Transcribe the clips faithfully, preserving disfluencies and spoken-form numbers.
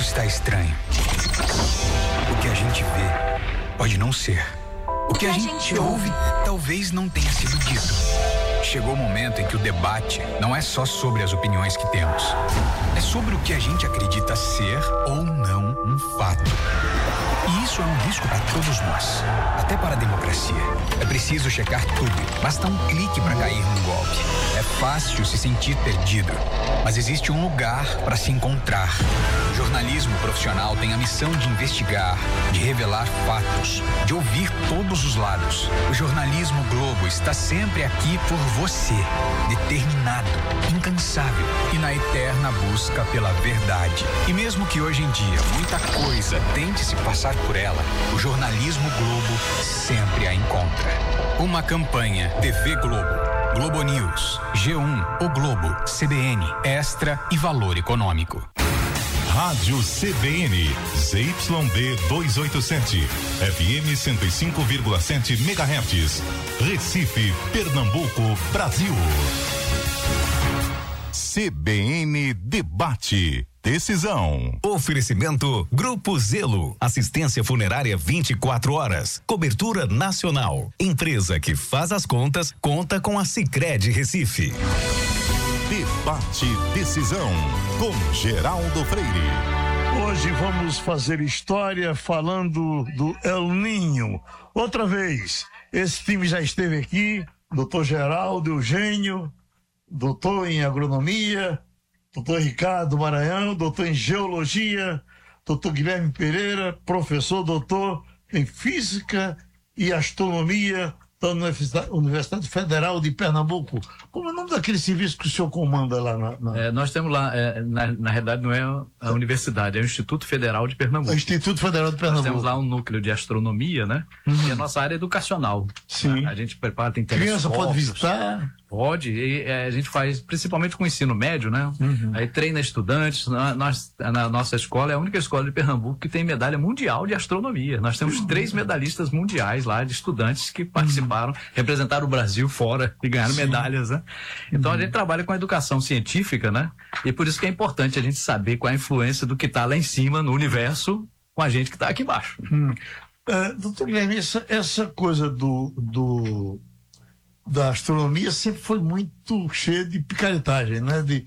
está estranho. O que a gente vê pode não ser. O que a gente ouve talvez não tenha sido dito. Chegou o momento em que o debate não é só sobre as opiniões que temos. É sobre o que a gente acredita ser ou não um fato. E isso é um risco para todos nós, até para a democracia. É preciso checar tudo, basta um clique para cair num golpe. É fácil se sentir perdido, mas existe um lugar para se encontrar. O jornalismo profissional tem a missão de investigar, de revelar fatos, de ouvir todos os lados. O jornalismo Globo está sempre aqui por você, determinado, incansável e na eterna busca pela verdade. E mesmo que hoje em dia muita coisa tente se passar por ela, o jornalismo Globo sempre a encontra. Uma campanha T V Globo, Globo News, G um, O Globo, C B N, Extra e Valor Econômico. Rádio C B N, Z Y B duzentos e oitenta e sete, F M cento e cinco vírgula sete megahertz, Recife, Pernambuco, Brasil. C B N Debate. Decisão. Oferecimento Grupo Zelo. Assistência funerária vinte e quatro horas. Cobertura nacional. Empresa que faz as contas, conta com a Sicredi Recife. Debate Decisão com Geraldo Freire. Hoje vamos fazer história falando do El Ninho. Outra vez, esse time já esteve aqui, doutor Geraldo Eugênio, doutor em agronomia, doutor Ricardo Maranhão, doutor em geologia, doutor Guilherme Pereira, professor doutor em física e astronomia da Universidade Federal de Pernambuco. Como é o nome daquele serviço que o senhor comanda lá na... na... É, nós temos lá, é, na, na realidade não é a universidade, é o Instituto Federal de Pernambuco. O Instituto Federal de Pernambuco. Nós temos lá um núcleo de astronomia, né? Uhum. E a nossa área é educacional. Sim. A, a gente prepara, tem criança pode visitar? Pode, e é, a gente faz principalmente com o ensino médio, né? Uhum. Aí treina estudantes. Nós, na nossa escola é a única escola de Pernambuco que tem medalha mundial de astronomia. Nós temos uhum. três medalhistas mundiais lá, de estudantes que participaram, uhum. representaram o Brasil fora e ganharam Sim. medalhas, né? Então uhum. a gente trabalha com a educação científica, né? E por isso que é importante a gente saber qual é a influência do que está lá em cima no universo com a gente que está aqui embaixo. Uhum. Uh, doutor Guilherme, essa, essa coisa do... do... da astronomia sempre foi muito cheia de picaretagem, né? De,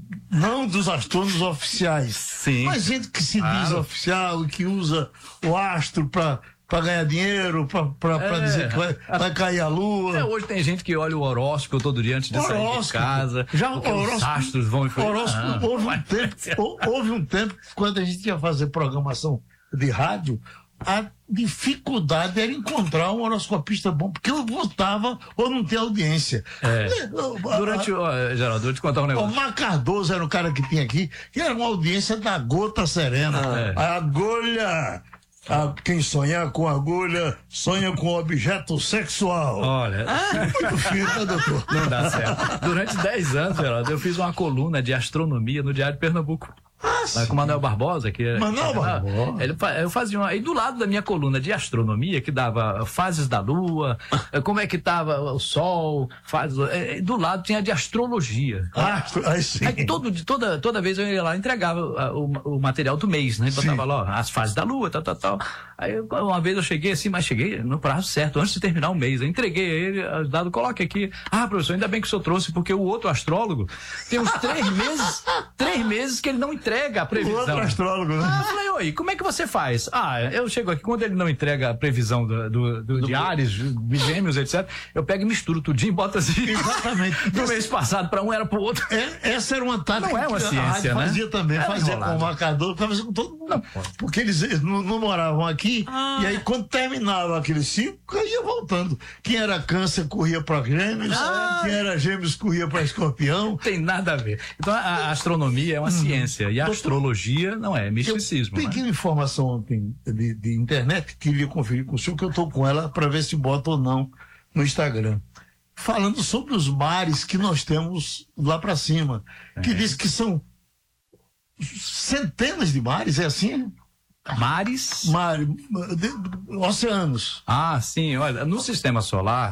não dos astrônomos oficiais. Sim. Mas gente que se claro. diz oficial, que usa o astro para para ganhar dinheiro, para é, dizer que vai, a, vai cair a lua. É, hoje tem gente que olha o horóscopo todo dia antes de horóscopo. sair de casa. Já o horóscopo, os astros vão e horóscopo, ah, houve, um tempo, houve um tempo, quando a gente ia fazer programação de rádio, a dificuldade era encontrar um horoscopista bom, porque eu votava ou não ter audiência. É. Durante, ó, Geraldo, vou te contar um negócio. O Mar Cardoso era o cara que tinha aqui, que era uma audiência da Gota Serena. Ah, é. A agulha, a, quem sonhar com agulha, sonha com objeto sexual. Olha, ah, muito fino, né, doutor? Não dá certo. Durante dez anos, Geraldo, eu fiz uma coluna de astronomia no Diário de Pernambuco. Ah, com o Manuel Barbosa, que Manuel Barbosa. Ele, eu fazia uma, e do lado da minha coluna de astronomia, que dava fases da Lua, como é que estava o Sol, fases, do lado tinha de astrologia. Ah, aí sim. Aí todo, toda, toda vez eu ia lá e entregava o, o material do mês, né? Botava lá as fases da Lua, tal, tal, tal. Aí uma vez eu cheguei assim, mas cheguei no prazo certo, antes de terminar o mês. Eu entreguei ele, dado, coloque aqui. Ah, professor, ainda bem que o senhor trouxe, porque o outro astrólogo tem uns três meses, três meses que ele não entrega a previsão. O outro astrólogo, né? Ah, eu falei, oi, como é que você faz? Ah, eu chego aqui, quando ele não entrega a previsão do, do, do, do de Áries, de Gêmeos, etcétera, eu pego e misturo tudinho e boto assim. Exatamente. Do mês passado para um era para o outro. É, essa era uma tática. Não é uma ciência, né? Fazia também, era fazia enrolado. com o marcador, fazia com todo mundo. Não, porque eles não, não moravam aqui, ah. e aí quando terminava aquele ciclo, ia voltando. Quem era câncer corria para Gêmeos, ah. quem era Gêmeos corria para Escorpião. Tem nada a ver. Então a, a astronomia é uma hum. ciência, e a Doutor, astrologia não é, é misticismo. Eu peguei né? uma informação ontem de, de internet, queria conferir com o senhor, que eu estou com ela para ver se bota ou não no Instagram. Falando sobre os mares que nós temos lá para cima, é. que diz que são centenas de mares, é assim? Mares? Mar, de, oceanos. Ah, sim, olha, no sistema solar